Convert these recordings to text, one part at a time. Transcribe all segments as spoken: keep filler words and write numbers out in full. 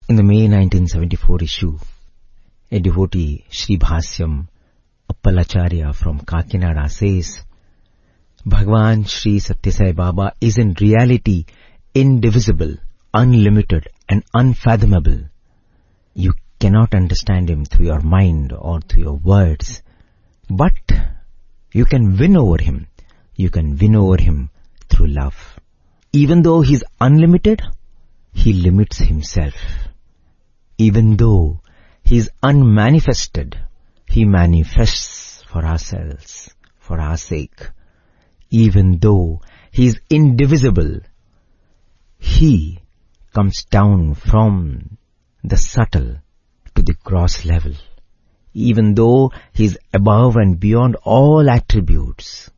In the May nineteen seventy-four issue, a devotee, Sri Bhasyam Appalacharya from Kakinada says, Bhagwan Sri Satya Sai Baba is in reality indivisible, unlimited and unfathomable. You cannot understand him through your mind or through your words, but you can win over him. You can win over him through love. Even though he is unlimited, he limits himself. Even though he is unmanifested, he manifests for ourselves, for our sake. Even though he is indivisible, he comes down from the subtle to the gross level. Even though he is above and beyond all attributes,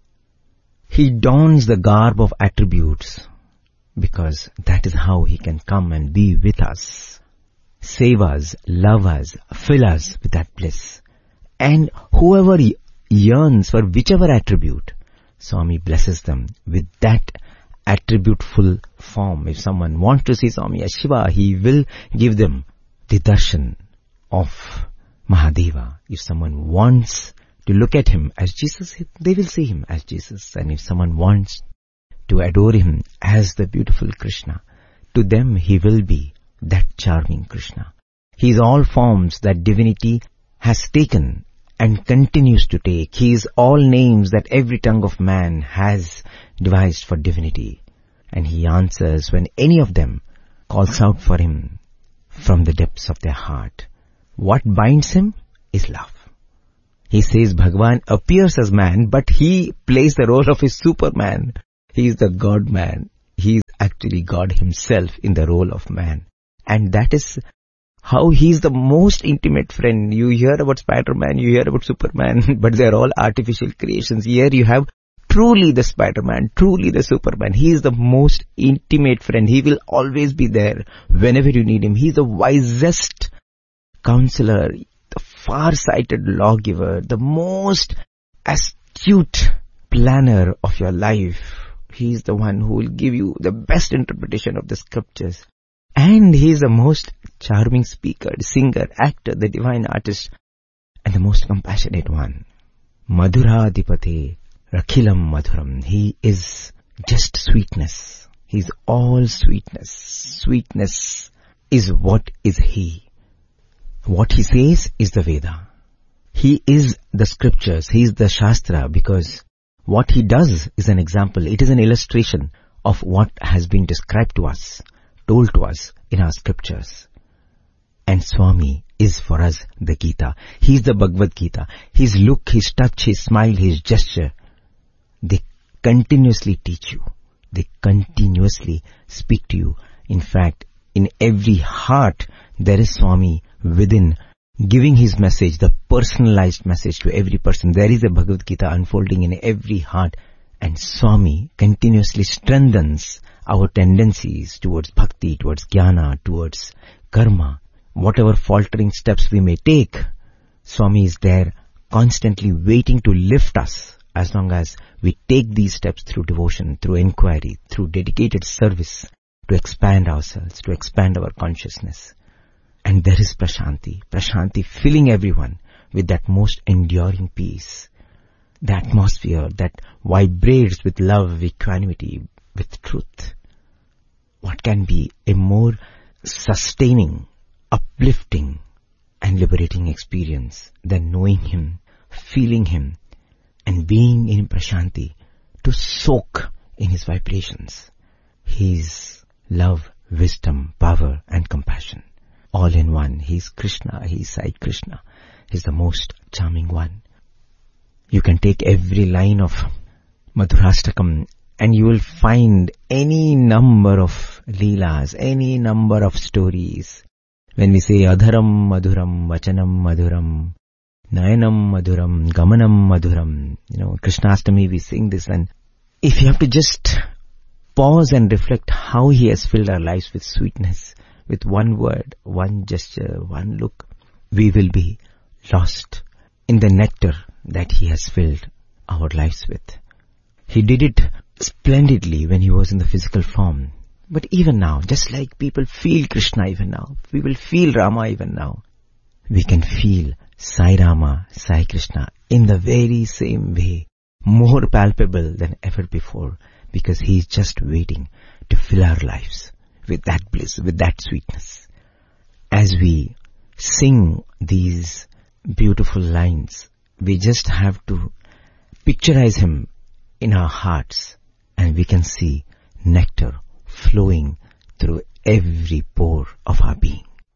he dons the garb of attributes, because that is how he can come and be with us, save us, love us, fill us with that bliss. And whoever yearns for whichever attribute, Swami blesses them with that attribute-full form. If someone wants to see Swami as Shiva, he will give them the darshan of Mahadeva. If someone wants to look at him as Jesus, they will see him as Jesus. And if someone wants to adore him as the beautiful Krishna, to them he will be that charming Krishna. He is all forms that divinity has taken and continues to take. He is all names that every tongue of man has devised for divinity. And he answers when any of them calls out for him from the depths of their heart. What binds him is love. He says Bhagwan appears as man, but he plays the role of a superman. He is the God-man. He is actually God himself in the role of man. And that is how he is the most intimate friend. You hear about Spider-Man, you hear about Superman, but they are all artificial creations. Here you have truly the Spider-Man, truly the Superman. He is the most intimate friend. He will always be there whenever you need him. He is the wisest counselor, the far-sighted lawgiver, the most astute planner of your life. He is the one who will give you the best interpretation of the scriptures. And he is the most charming speaker, singer, actor, the divine artist, and the most compassionate one. Madhuradipate Rakhilam Madhuram. He is just sweetness. He is all sweetness. Sweetness is what is he. What he says is the Veda. He is the scriptures. He is the Shastra, because what he does is an example. It is an illustration of what has been described to us, told to us in our scriptures. And Swami is for us the Gita. He is the Bhagavad Gita. His look, his touch, his smile, his gesture, they continuously teach you. They continuously speak to you. In fact, in every heart, there is Swami within, giving his message, the personalized message to every person. There is a Bhagavad Gita unfolding in every heart. And Swami continuously strengthens our tendencies towards bhakti, towards jnana, towards karma. Whatever faltering steps we may take, Swami is there constantly waiting to lift us as long as we take these steps through devotion, through inquiry, through dedicated service, to expand ourselves, to expand our consciousness. And there is Prashanti, Prashanti filling everyone with that most enduring peace, the atmosphere that vibrates with love, equanimity, with truth. What can be a more sustaining, uplifting and liberating experience than knowing him, feeling him, and being in Prashanti, to soak in his vibrations, his love, wisdom, power and compassion. All in one. He is Krishna, he is Sai Krishna. He is the most charming one. You can take every line of Madhurashtakam and you will find any number of leelas, any number of stories. When we say Adharam Madhuram, Vachanam Madhuram, Nayanam Madhuram, Gamanam Madhuram, you know, Krishnastami we sing this, and if you have to just pause and reflect how he has filled our lives with sweetness, with one word, one gesture, one look, we will be lost in the nectar that he has filled our lives with. He did it splendidly when he was in the physical form. But even now, just like people feel Krishna even now, people feel Rama even now, we can feel Sai Rama, Sai Krishna in the very same way, more palpable than ever before, because he is just waiting to fill our lives with that bliss, with that sweetness. As we sing these beautiful lines, we just have to picturize him in our hearts, and we can see nectar flowing through every pore of our being.